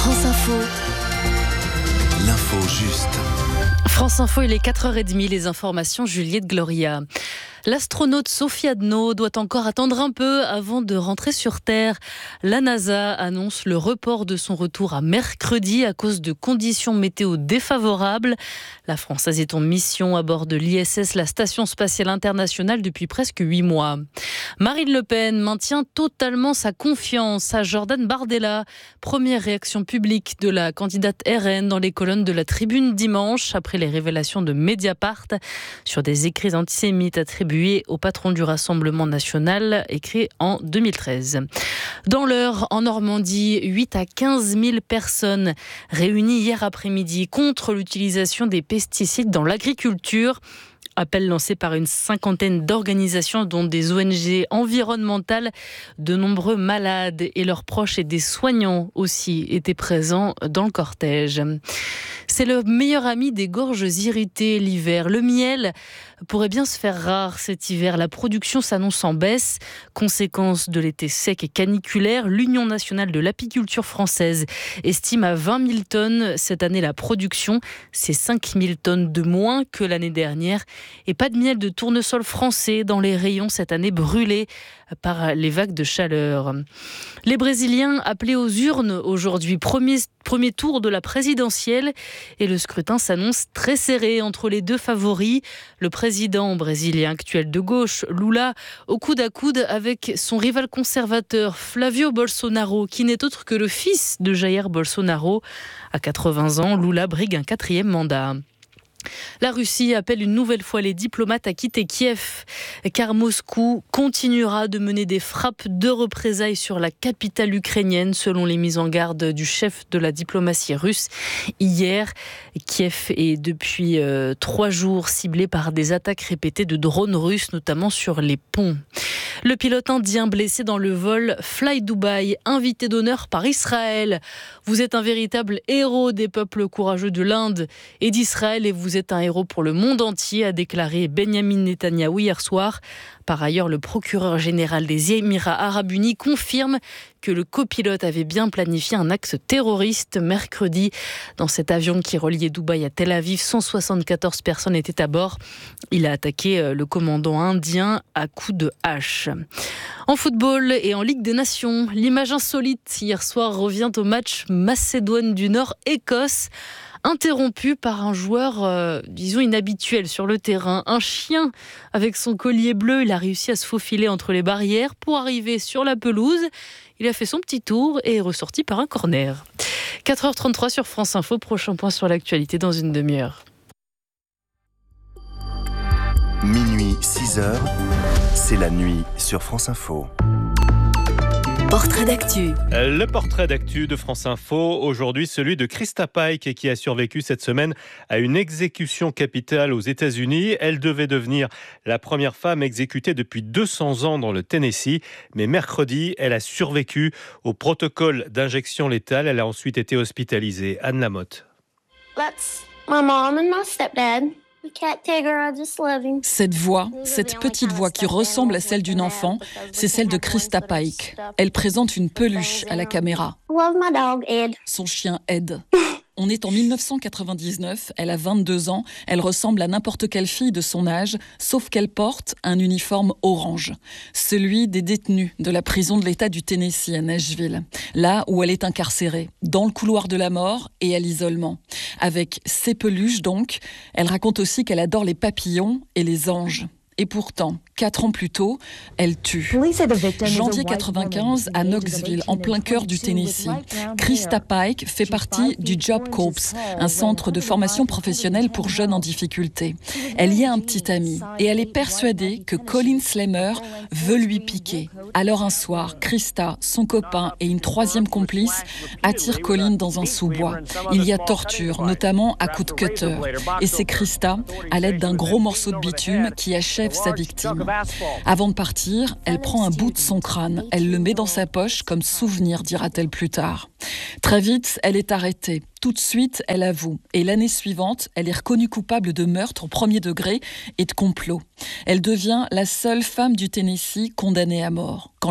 France Info. L'info juste. France Info, il est 4h30, les informations Juliette Gloria. L'astronaute Sophie Adno doit encore attendre un peu avant de rentrer sur Terre. La NASA annonce le report de son retour à mercredi à cause de conditions météo défavorables. La Française est en mission à bord de l'ISS, la Station spatiale internationale, depuis presque 8 mois. Marine Le Pen maintient totalement sa confiance à Jordan Bardella. Première réaction publique de la candidate RN dans les colonnes de la Tribune dimanche, après les révélations de Mediapart sur des écrits antisémites attribués au patron du Rassemblement national, écrit en 2013. Dans l'Eure, en Normandie, 8 à 15 000 personnes réunies hier après-midi contre l'utilisation des pesticides dans l'agriculture. Appel lancé par une cinquantaine d'organisations, dont des ONG environnementales. De nombreux malades et leurs proches et des soignants aussi étaient présents dans le cortège. C'est le meilleur ami des gorges irritées, l'hiver. Le miel pourrait bien se faire rare cet hiver. La production s'annonce en baisse. Conséquence de l'été sec et caniculaire, l'Union nationale de l'apiculture française estime à 20 000 tonnes cette année la production. C'est 5 000 tonnes de moins que l'année dernière. Et pas de miel de tournesol français dans les rayons cette année, brûlés par les vagues de chaleur. Les Brésiliens appelés aux urnes aujourd'hui, premier tour de la présidentielle, et le scrutin s'annonce très serré entre les deux favoris. Le président brésilien actuel de gauche, Lula, au coude à coude avec son rival conservateur Flávio Bolsonaro, qui n'est autre que le fils de Jair Bolsonaro. À 80 ans, Lula brigue un 4e mandat. La Russie appelle une nouvelle fois les diplomates à quitter Kiev, car Moscou continuera de mener des frappes de représailles sur la capitale ukrainienne, selon les mises en garde du chef de la diplomatie russe. Hier, Kiev est depuis 3 jours ciblé par des attaques répétées de drones russes, notamment sur les ponts. Le pilote indien blessé dans le vol Fly Dubai, invité d'honneur par Israël. Vous êtes un véritable héros des peuples courageux de l'Inde et d'Israël, et vous êtes un héros pour le monde entier, a déclaré Benjamin Netanyahou hier soir. Par ailleurs, le procureur général des Émirats arabes unis confirme que le copilote avait bien planifié un acte terroriste mercredi. Dans cet avion qui reliait Dubaï à Tel Aviv, 174 personnes étaient à bord. Il a attaqué le commandant indien à coups de hache. En football et en Ligue des Nations, l'image insolite hier soir revient au match Macédoine du Nord-Écosse. Interrompu par un joueur, disons, inhabituel sur le terrain. Un chien avec son collier bleu, il a réussi à se faufiler entre les barrières pour arriver sur la pelouse. Il a fait son petit tour et est ressorti par un corner. 4h33 sur France Info, prochain point sur l'actualité dans une demi-heure. Minuit, 6h, c'est la nuit sur France Info. Portrait d'actu. Le portrait d'actu de France Info, aujourd'hui celui de Krista Pike, qui a survécu cette semaine à une exécution capitale aux États-Unis. Elle devait devenir la première femme exécutée depuis 200 ans dans le Tennessee, mais mercredi, elle a survécu au protocole d'injection létale. Elle a ensuite été hospitalisée. Anne Lamotte. That's my mom and my stepdad. We can't take her, I just love him. Cette voix, cette petite voix qui ressemble à celle d'une enfant, c'est celle de Krista Pike. Elle présente une peluche à la caméra. I love my dog, Ed. Son chien Ed. On est en 1999, elle a 22 ans, elle ressemble à n'importe quelle fille de son âge, sauf qu'elle porte un uniforme orange, celui des détenus de la prison de l'État du Tennessee à Nashville, là où elle est incarcérée, dans le couloir de la mort et à l'isolement. Avec ses peluches donc, elle raconte aussi qu'elle adore les papillons et les anges. Et pourtant, 4 ans plus tôt, elle tue. Janvier 95, à Knoxville, en plein cœur du Tennessee. Krista Pike fait partie du Job Corps, un centre de formation professionnelle pour jeunes en difficulté. Elle y a un petit ami et elle est persuadée que Colin Slammer veut lui piquer. Alors un soir, Krista, son copain et une 3e complice attirent Colin dans un sous-bois. Il y a torture, notamment à coups de cutter. Et c'est Krista, à l'aide d'un gros morceau de bitume, qui achève sa victime. Avant de partir, elle prend un bout de son crâne. Elle le met dans sa poche comme souvenir, dira-t-elle plus tard. Très vite, elle est arrêtée. Tout de suite, elle avoue. Et l'année suivante, elle est reconnue coupable de meurtre au 1er degré et de complot. Elle devient la seule femme du Tennessee condamnée à mort.